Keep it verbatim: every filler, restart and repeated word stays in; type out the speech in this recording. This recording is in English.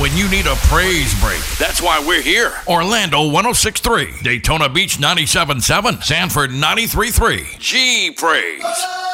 when you need a praise break. That's why we're here. Orlando one oh six point three, Daytona Beach ninety-seven point seven, Sanford ninety-three point three. G Praise.